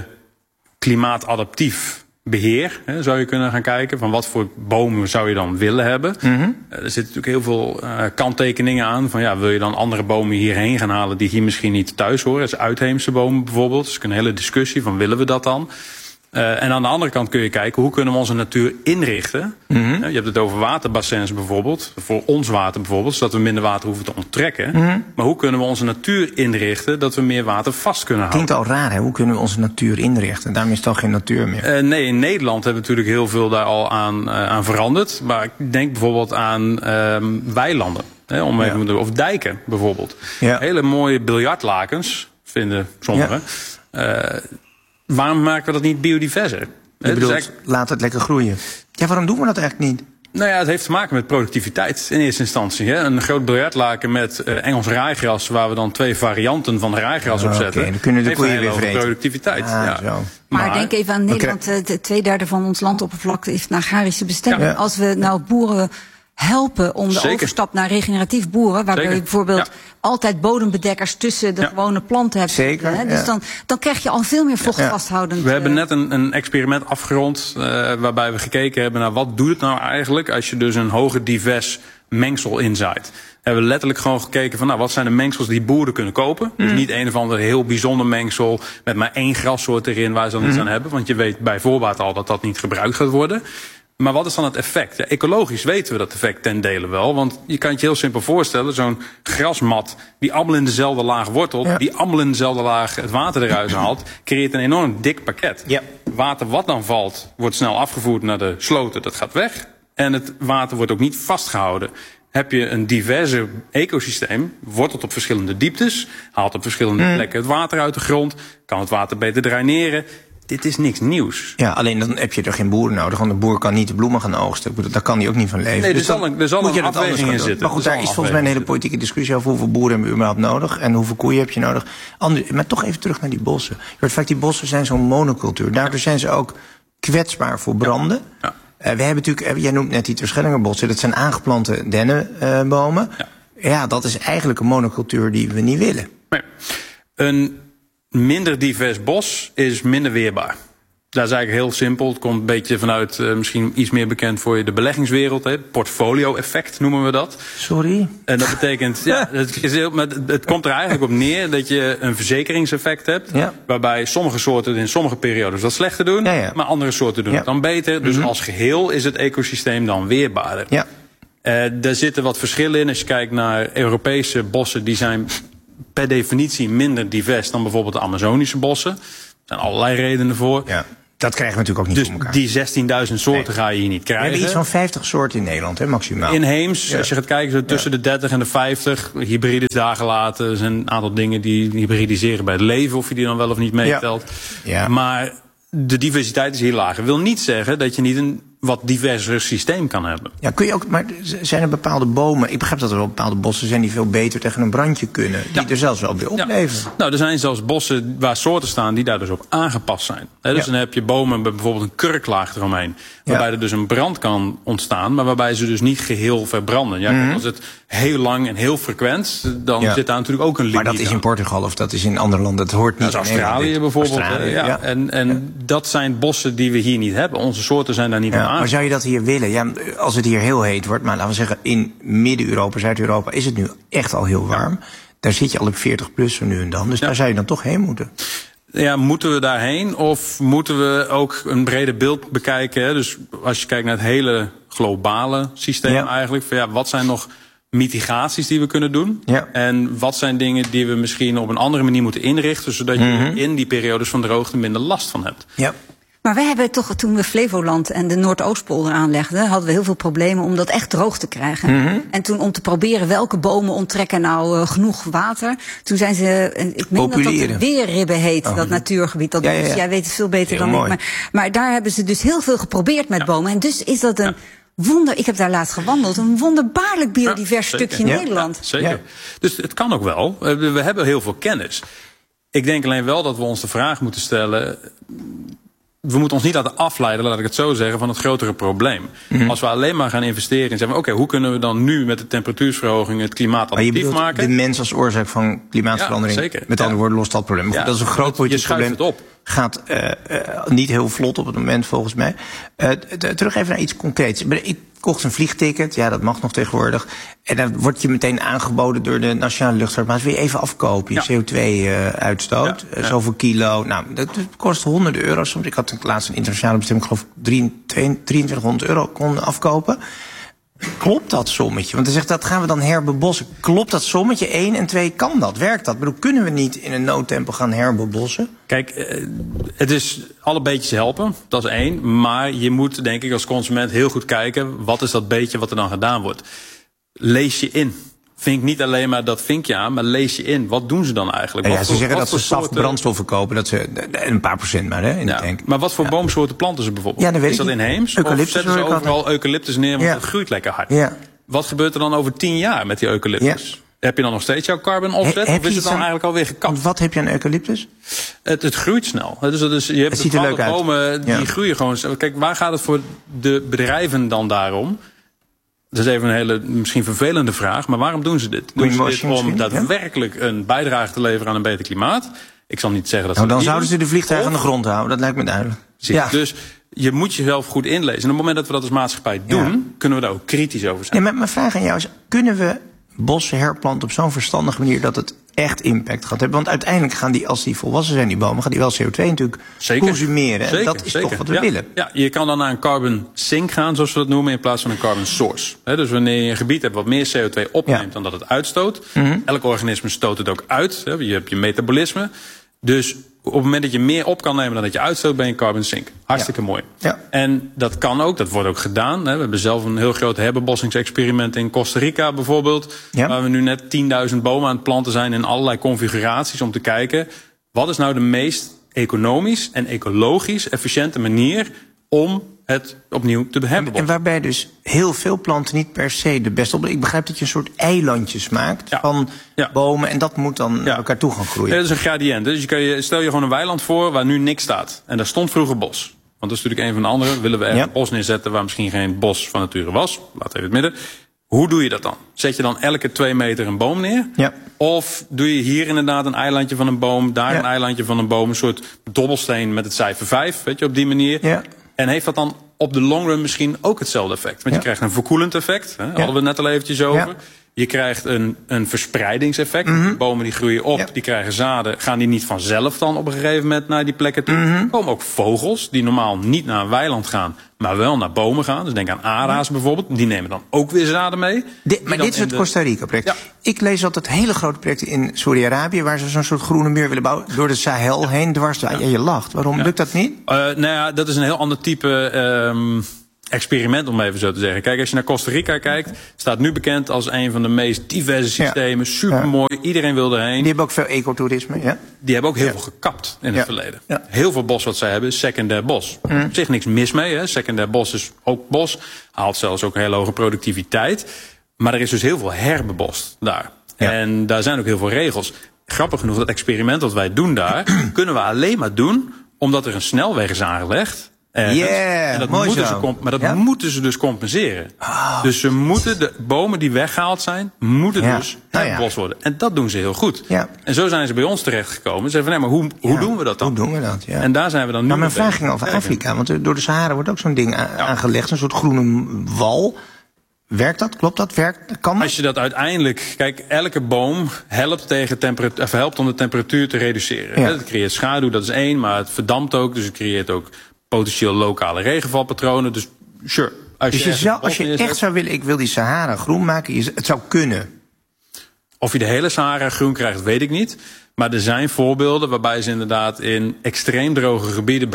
klimaatadaptief beheer, hè, zou je kunnen gaan kijken. Van wat voor bomen zou je dan willen hebben? Mm-hmm. Er zitten natuurlijk heel veel uh, kanttekeningen aan. Van ja, wil je dan andere bomen hierheen gaan halen die hier misschien niet thuis horen? Dat is uitheemse bomen bijvoorbeeld. Dat is een hele discussie van willen we dat dan? Uh, en aan de andere kant kun je kijken, hoe kunnen we onze natuur inrichten? Mm-hmm. Uh, je hebt het over waterbassins bijvoorbeeld. Voor ons water bijvoorbeeld, zodat we minder water hoeven te onttrekken. Mm-hmm. Maar hoe kunnen we onze natuur inrichten dat we meer water vast kunnen houden? Klinkt al raar, hè? Hoe kunnen we onze natuur inrichten? Daarom is het al geen natuur meer. Uh, nee, in Nederland hebben we natuurlijk heel veel daar al aan, uh, aan veranderd. Maar ik denk bijvoorbeeld aan uh, weilanden. Hè, om even ja. Of dijken bijvoorbeeld. Ja. Hele mooie biljartlakens, vinden sommigen. Ja. Uh, Waarom maken we dat niet biodiverser? Je bedoelt, dus eigenlijk... laat het lekker groeien. Ja, waarom doen we dat eigenlijk niet? Nou ja, het heeft te maken met productiviteit in eerste instantie. Hè? Een groot biljartlaken met uh, Engels raaigras, waar we dan twee varianten van rijgras op zetten. Okay, dan kunnen de koeien weer vreten. Productiviteit. Ah, ja. Zo. Maar, maar denk even aan Nederland. Okay. Twee derde van ons landoppervlakte is naar agrarische bestemming. Ja. Als we nou boeren helpen om de Zeker. overstap naar regeneratief boeren, waarbij Zeker. je bijvoorbeeld ja. altijd bodembedekkers tussen de ja. gewone planten hebt. Zeker, hè? Dus ja. dan, dan krijg je al veel meer vocht ja. vasthoudend. We hebben net een, een experiment afgerond uh, waarbij we gekeken hebben naar wat doet het nou eigenlijk als je dus een hoger divers mengsel inzaait. We hebben letterlijk gewoon gekeken van nou, wat zijn de mengsels die boeren kunnen kopen. Mm. Dus niet een of ander heel bijzonder mengsel met maar één grassoort erin waar ze dan mm. iets aan hebben. Want je weet bij voorbaat al dat dat niet gebruikt gaat worden. Maar wat is dan het effect? Ja, ecologisch weten we dat effect ten dele wel. Want je kan het je heel simpel voorstellen. Zo'n grasmat die allemaal in dezelfde laag wortelt. Ja. Die allemaal in dezelfde laag het water eruit haalt. Creëert een enorm dik pakket. Ja. Water wat dan valt wordt snel afgevoerd naar de sloten. Dat gaat weg. En het water wordt ook niet vastgehouden. Heb je een diverse ecosysteem, wortelt op verschillende dieptes. Haalt op verschillende mm. plekken het water uit de grond. Kan het water beter draineren. Dit is niks nieuws. Ja, alleen dan heb je er geen boeren nodig. Want de boer kan niet de bloemen gaan oogsten. Daar kan hij ook niet van leven. Nee, er dus zal een, er zal een afweging in zitten. Maar goed, daar is volgens mij een hele politieke discussie over hoeveel boeren hebben we überhaupt nodig. En hoeveel koeien heb je nodig. Ander, maar toch even terug naar die bossen. Je hoort vaak, die bossen zijn zo'n monocultuur. Daardoor zijn ze ook kwetsbaar voor branden. Ja. Ja. Uh, we hebben natuurlijk, jij noemt net die Terschellingerbossen. Dat zijn aangeplante dennenbomen. Uh, ja. ja, dat is eigenlijk een monocultuur die we niet willen. Nee. Een minder divers bos is minder weerbaar. Dat is eigenlijk heel simpel. Het komt een beetje vanuit, uh, misschien iets meer bekend voor je, de beleggingswereld. Hè. Portfolio-effect noemen we dat. Sorry? En dat betekent, ja, het, is heel, maar het komt er eigenlijk op neer dat je een verzekeringseffect hebt. Ja. Waarbij sommige soorten in sommige periodes wat slechter doen. Ja, ja. Maar andere soorten doen ja. het dan beter. Dus mm-hmm. als geheel is het ecosysteem dan weerbaarder. Ja. Uh, daar zitten wat verschillen in. Als je kijkt naar Europese bossen, die zijn per definitie minder divers dan bijvoorbeeld de Amazonische bossen. Er zijn allerlei redenen voor. Ja. Dat krijgen we natuurlijk ook niet dus voor elkaar. Die zestienduizend soorten nee. ga je hier niet krijgen. We hebben iets van vijftig soorten in Nederland, hè, maximaal. Inheems, ja. als je gaat kijken, zo tussen ja. de dertig en de vijftig. Hybrides daar gelaten. Er zijn een aantal dingen die hybridiseren bij het leven. Of je die dan wel of niet meetelt. Ja. Ja. Maar de diversiteit is hier lager. Wil niet zeggen dat je niet een wat diverser systeem kan hebben. Ja, kun je ook, maar zijn er bepaalde bomen, ik begrijp dat er wel bepaalde bossen zijn die veel beter tegen een brandje kunnen, die ja. er zelfs wel weer opleven. Ja. Nou, er zijn zelfs bossen waar soorten staan die daar dus op aangepast zijn. He, dus ja. dan heb je bomen met bijvoorbeeld een kurklaag eromheen, waarbij ja. er dus een brand kan ontstaan, maar waarbij ze dus niet geheel verbranden. Ja, mm-hmm. Als het heel lang en heel frequent, dan ja. zit daar natuurlijk ook een limiet. Maar dat is in Portugal of dat is in andere landen, dat hoort niet. Dat is Australië nee, bijvoorbeeld. Australië, ja. Ja. En, en ja. dat zijn bossen die we hier niet hebben. Onze soorten zijn daar niet ja. aan. Maar zou je dat hier willen? Ja, als het hier heel heet wordt, maar laten we zeggen in Midden-Europa, Zuid-Europa is het nu echt al heel warm. Ja. Daar zit je al op veertig plus zo nu en dan. Dus ja. daar zou je dan toch heen moeten. Ja, moeten we daarheen of moeten we ook een breder beeld bekijken? Hè? Dus als je kijkt naar het hele globale systeem ja. eigenlijk. Van ja, wat zijn nog mitigaties die we kunnen doen? Ja. En wat zijn dingen die we misschien op een andere manier moeten inrichten, zodat je mm-hmm. in die periodes van droogte minder last van hebt? Ja. Maar wij hebben toch, toen we Flevoland en de Noordoostpolder aanlegden, hadden we heel veel problemen om dat echt droog te krijgen. Mm-hmm. En toen om te proberen welke bomen onttrekken nou uh, genoeg water, toen zijn ze, ik meen dat dat de Weerribbe heet, oh. dat natuurgebied. Dat, ja, ja, ja. Dus jij weet het veel beter heel dan mooi. ik. Maar, maar daar hebben ze dus heel veel geprobeerd met ja. bomen. En dus is dat een ja. wonder, ik heb daar laatst gewandeld, een wonderbaarlijk biodivers ja, stukje ja. Nederland. Ja, zeker. Ja. Dus het kan ook wel. We hebben heel veel kennis. Ik denk alleen wel dat we ons de vraag moeten stellen, we moeten ons niet laten afleiden, laat ik het zo zeggen, van het grotere probleem. Mm-hmm. Als we alleen maar gaan investeren en zeggen, oké, okay, hoe kunnen we dan nu met de temperatuursverhoging het klimaat attractief maken? De mens als oorzaak van klimaatverandering. Ja, met andere ja. woorden, lost dat probleem. Ja. Dat is een groot politiek probleem. Het op. Gaat uh, uh, niet heel vlot op het moment volgens mij. Uh, t- terug even naar iets concreets. Ik kocht een vliegticket, ja, dat mag nog tegenwoordig. En dan wordt je meteen aangeboden door de Nationale Luchtvaartmaatschap. Wil je even afkopen, je ja. C O twee uitstoot, ja. uh, zoveel kilo. Nou, dat kost honderden euro soms. Ik had laatst een internationale bestemming, ik geloof drieëntwintighonderd euro kon afkopen. Klopt dat sommetje? Want hij zegt, dat gaan we dan herbebossen. Klopt dat sommetje? Eén en twee, kan dat? Werkt dat? Ik bedoel, kunnen we niet in een noodtempo gaan herbebossen? Kijk, het is alle beetjes helpen, dat is één. Maar je moet, denk ik, als consument heel goed kijken, wat is dat beetje wat er dan gedaan wordt? Lees je in. Vink niet alleen maar dat vinkje aan, maar lees je in. Wat doen ze dan eigenlijk? Ja, wat ze voor, zeggen dat ze saf brandstoffen kopen, dat ze een paar procent maar, hè, in ja, de tank. Maar wat voor ja. boomsoorten planten ze bijvoorbeeld? Ja, dat weet is dat inheems? Of zetten ze overal eucalyptus neer, want ja. het groeit lekker hard? Ja. Wat gebeurt er dan over tien jaar met die eucalyptus? Ja. Heb je dan nog steeds jouw carbon offset? He, of is het dan aan, eigenlijk alweer gekapt? Wat heb je aan eucalyptus? Het, het groeit snel. Dus, dus je hebt het ziet er leuk uit. Bomen die ja. groeien gewoon. Kijk, waar gaat het voor de bedrijven dan daarom? Dat is even een hele misschien vervelende vraag, maar waarom doen ze dit? Doen ze dit om daadwerkelijk ja? een bijdrage te leveren aan een beter klimaat? Ik zal niet zeggen dat nou, ze dan zouden doen. ze de vliegtuigen aan de grond houden, dat lijkt me duidelijk. Ja. Dus je moet jezelf goed inlezen. En op het moment dat we dat als maatschappij doen, ja. kunnen we daar ook kritisch over zijn. Ja, maar mijn vraag aan jou is, kunnen we bossen herplanten op zo'n verstandige manier dat het echt impact gaat hebben? Want uiteindelijk gaan die, als die volwassen zijn, die bomen, gaan die wel C O twee natuurlijk zeker. consumeren. Zeker, dat is zeker. toch wat we ja, willen. Ja, je kan dan naar een carbon sink gaan, zoals we dat noemen, in plaats van een carbon source. He, dus wanneer je een gebied hebt wat meer C O twee opneemt ja. dan dat het uitstoot. Mm-hmm. Elk organisme stoot het ook uit. He, je hebt je metabolisme. Dus op het moment dat je meer op kan nemen dan dat je uitstoot, ben je een carbon sink. Hartstikke ja. mooi. Ja. En dat kan ook, dat wordt ook gedaan. Hè. We hebben zelf een heel groot herbebossingsexperiment in Costa Rica bijvoorbeeld. Ja. Waar we nu net tienduizend bomen aan het planten zijn in allerlei configuraties om te kijken, wat is nou de meest economisch en ecologisch efficiënte manier om het opnieuw te hebben. En waarbij dus heel veel planten niet per se de beste op. Ik begrijp dat je een soort eilandjes maakt ja. van ja. bomen en dat moet dan ja. naar elkaar toe gaan groeien. Ja, dat is een gradient. Dus je kan je, stel je gewoon een weiland voor waar nu niks staat. En daar stond vroeger bos. Want dat is natuurlijk een van de andere. Willen we echt ja. een bos neerzetten waar misschien geen bos van nature was. Laat even het midden. Hoe doe je dat dan? Zet je dan elke twee meter een boom neer? Ja. Of doe je hier inderdaad een eilandje van een boom, daar ja. een eilandje van een boom, een soort dobbelsteen met het cijfer vijf, weet je, op die manier. Ja. En heeft dat dan op de long run misschien ook hetzelfde effect? Want ja. je krijgt een verkoelend effect, hè, ja. hadden we het net al eventjes over. Ja. Je krijgt een, een verspreidingseffect. Mm-hmm. Bomen die groeien op, ja. die krijgen zaden. Gaan die niet vanzelf dan op een gegeven moment naar die plekken toe? Mm-hmm. Er komen ook vogels die normaal niet naar een weiland gaan, maar wel naar bomen gaan. Dus denk aan ara's bijvoorbeeld. Die nemen dan ook weer zaden mee. De, maar dit is het de... Costa Rica-project. Ja. Ik lees altijd hele grote projecten in Saudi-Arabië, waar ze zo'n soort groene muur willen bouwen, door de Sahel ja. heen, dwars. Ja. Ja, je lacht. Waarom ja. lukt dat niet? Uh, nou ja, dat is een heel ander type Um, experiment, om even zo te zeggen. Kijk, als je naar Costa Rica kijkt, staat nu bekend als een van de meest diverse systemen. Ja. Supermooi, ja. iedereen wil erheen. Die hebben ook veel ecotourisme, ja. Die hebben ook heel ja. veel gekapt in ja. het verleden. Ja. Heel veel bos wat zij hebben is secundair bos. Mm. Op zich niks mis mee, hè. Secundair bos is ook bos. Haalt zelfs ook een hele hoge productiviteit. Maar er is dus heel veel herbebost daar. Ja. En daar zijn ook heel veel regels. Grappig genoeg, dat experiment dat wij doen daar, kunnen we alleen maar doen omdat er een snelweg is aangelegd. Yeah, en dat mooi moeten zo. Ze maar dat ja? moeten ze dus compenseren. Oh. Dus ze moeten de bomen die weggehaald zijn, moeten ja. dus nou herbebost ja. worden. En dat doen ze heel goed. Ja. En zo zijn ze bij ons terechtgekomen. Ze zeggen van, nee, maar hoe, hoe ja. doen we dat dan? Hoe doen we dat? Ja. En daar zijn we dan nu. Maar mijn vraag ging over Afrika, want door de Sahara wordt ook zo'n ding a- ja. aangelegd, een soort groene wal. Werkt dat? Klopt dat? Werkt? Kan dat? Als je dat uiteindelijk... Kijk, elke boom helpt, tegen temperatuur, of helpt om de temperatuur te reduceren. Ja. Het creëert schaduw, dat is één, maar het verdampt ook. Dus het creëert ook potentieel lokale regenvalpatronen. Dus sure. Als dus je, je zou, als je neerzet, echt zou willen, ik wil die Sahara groen maken, je, het zou kunnen. Of je de hele Sahara groen krijgt, weet ik niet. Maar er zijn voorbeelden waarbij ze inderdaad in extreem droge gebieden